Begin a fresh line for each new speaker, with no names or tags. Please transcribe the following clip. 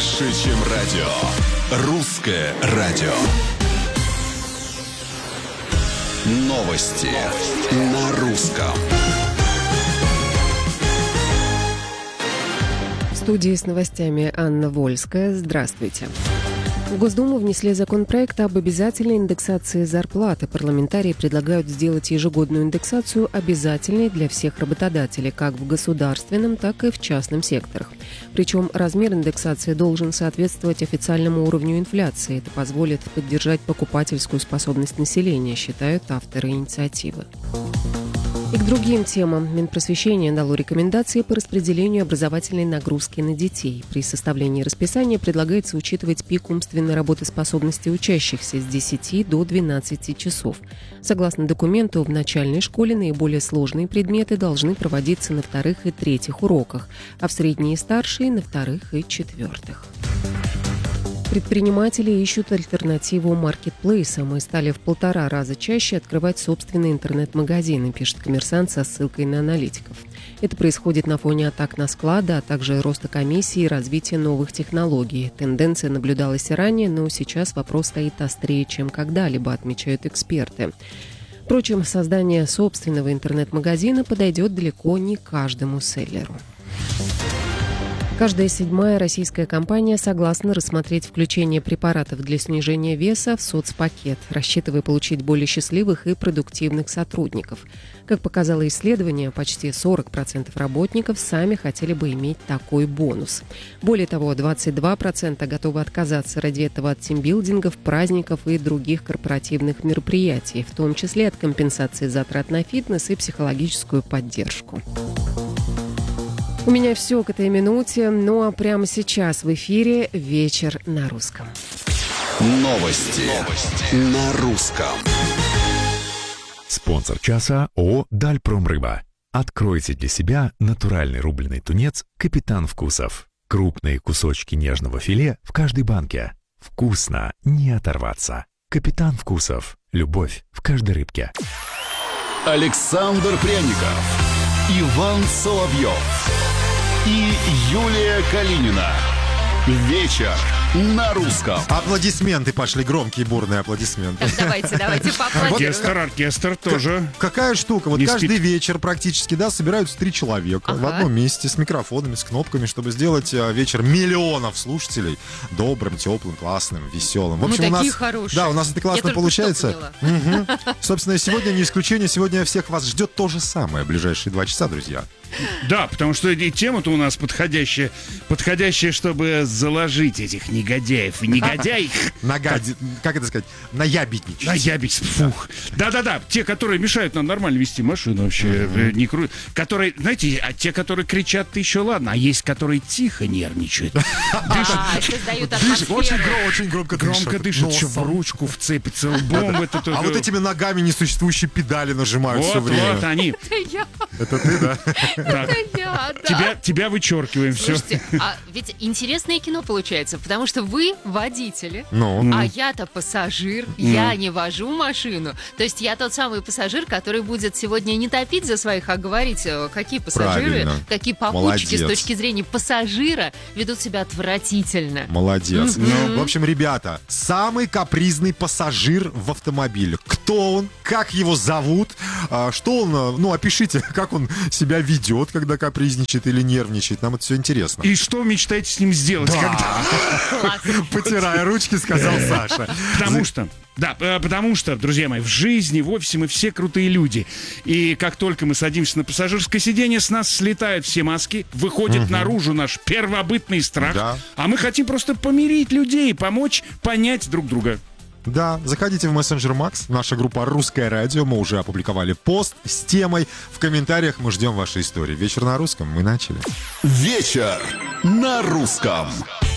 Больше, чем радио. Русское радио. Новости на русском.
В студии с новостями Анна Вольская. Здравствуйте. В Госдуму внесли законопроект об обязательной индексации зарплаты. Парламентарии предлагают сделать ежегодную индексацию обязательной для всех работодателей, как в государственном, так и в частном секторах. Причем размер индексации должен соответствовать официальному уровню инфляции. Это позволит поддержать покупательскую способность населения, считают авторы инициативы. И к другим темам. Минпросвещение дало рекомендации по распределению образовательной нагрузки на детей. При составлении расписания предлагается учитывать пик умственной работоспособности учащихся с 10 до 12 часов. Согласно документу, в начальной школе наиболее сложные предметы должны проводиться на вторых и третьих уроках, а в средней и старшей – на вторых и четвертых. Предприниматели ищут альтернативу маркетплейсам и стали в 1,5 раза чаще открывать собственные интернет-магазины, пишет «Коммерсант» со ссылкой на аналитиков. Это происходит на фоне атак на склады, а также роста комиссий и развития новых технологий. Тенденция наблюдалась и ранее, но сейчас вопрос стоит острее, чем когда-либо, отмечают эксперты. Впрочем, создание собственного интернет-магазина подойдет далеко не каждому селлеру. Каждая 7-я российская компания согласна рассмотреть включение препаратов для снижения веса в соцпакет, рассчитывая получить более счастливых и продуктивных сотрудников. Как показало исследование, почти 40% работников сами хотели бы иметь такой бонус. Более того, 22% готовы отказаться ради этого от тимбилдингов, праздников и других корпоративных мероприятий, в том числе от компенсации затрат на фитнес и психологическую поддержку. У меня все к этой минуте, ну а прямо сейчас в эфире «Вечер на русском».
Новости на русском.
Спонсор часа ООО «Дальпромрыба». Откройте для себя натуральный рубленый тунец «Капитан Вкусов». Крупные кусочки нежного филе в каждой банке. Вкусно, не оторваться. «Капитан Вкусов». Любовь в каждой рыбке.
Александр Пряников, Иван Соловьев и Юлия Калинина. Вечер на русском.
Аплодисменты пошли, громкие, бурные аплодисменты.
Так, давайте поаплодируем.
Оркестр тоже.
Какая штука, вот
Не
каждый
спит.
вечер практически, да, собираются 3 человека в одном месте с микрофонами, с кнопками, чтобы сделать вечер миллионов слушателей добрым, теплым, классным, веселым. В общем,
Мы
у нас,
такие хорошие.
да, у нас это классно
Я только
получается.
что поняла.
Собственно, сегодня не исключение, сегодня всех вас ждет то же самое в ближайшие 2 часа, друзья.
Да, потому что и тема-то у нас подходящая, чтобы заложить этих негодяев и негодяй.
Как это сказать? Наябедничать.
Наябить, фух. Да-да-да, те, которые мешают нам нормально вести машину вообще, не которые, знаете, а те, которые кричат, ты еще ладно, а есть, которые тихо нервничают.
Создают атмосферу.
Очень громко
дышат,
носом.
в ручку вцепится, лбом.
А вот этими ногами несуществующие педали нажимают все время.
Вот они.
Это ты, да?
Так,
Да.
тебя вычеркиваем, все.
Слушайте, а ведь интересное кино получается, потому что вы водители,
Ну.
а я-то пассажир, я не вожу машину. То есть я тот самый пассажир, который будет сегодня не топить за своих, а говорить, какие пассажиры,
Правильно.
какие попутчики
Молодец.
с точки зрения пассажира ведут себя отвратительно.
Молодец. В общем, ребята, самый капризный пассажир в автомобиле. Кто он? Как его зовут? Что он? Ну, опишите, как он себя ведет, когда капризничает или нервничает. Нам это все интересно.
И что вы мечтаете с ним сделать? Когда?
Потирая ручки, сказал Саша.
Потому что, друзья мои, в жизни, в офисе мы все крутые люди. И как только мы садимся на пассажирское сиденье, с нас слетают все маски, выходит наружу наш первобытный страх.
Да.
А мы хотим просто помирить людей, помочь понять друг друга.
Да, заходите в мессенджер Макс, наша группа «Русское радио». Мы уже опубликовали пост с темой. В комментариях мы ждем ваши истории. Вечер на русском. Мы начали.
Вечер на русском.